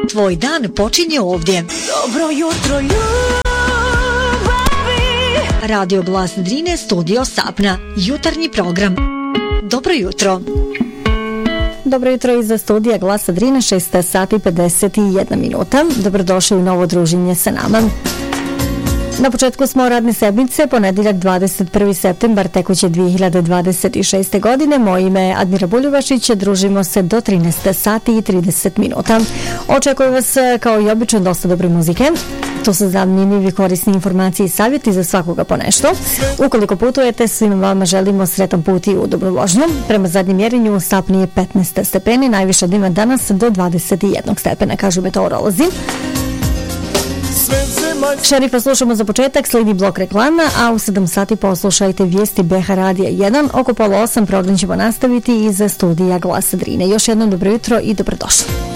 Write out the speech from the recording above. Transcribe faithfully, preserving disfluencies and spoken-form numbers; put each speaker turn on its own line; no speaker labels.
Tvoj dan počinje ovdje.
Dobro jutro, ljubavi.
Radio Glas Drine, studio Sapna. Jutarnji program. Dobro jutro.
Dobro jutro iza studija Glasa Drine, šest sati pedeset jedna minuta. Dobrodošli u novo druženje sa nama. Na početku smo radne sedmice, ponedjeljak dvadeset prvi septembar tekuće dvije hiljade dvadeset šeste. godine. Moje ime je Admira Buljubašić, družimo se do trinaest sati i trideset minuta. Očekujem vas kao i obično dosta dobre muzike. To su zanimljivi korisni informacije i savjeti za svakoga po nešto. Ukoliko putujete, svima vama želimo sretan put i udobnu vožnju. Prema zadnjem mjerenju u Sapni je petnaest stepeni, najviša dima danas do dvadeset jedan stepena, kažu meteorolozi. Šerifa slušamo za početak, slijedi blok reklama, a u sedam sati poslušajte vijesti B H Radija jedan. Oko pola osam program ćemo nastaviti iz studija Glasa Drine. Još jednom dobro jutro i dobrodošli.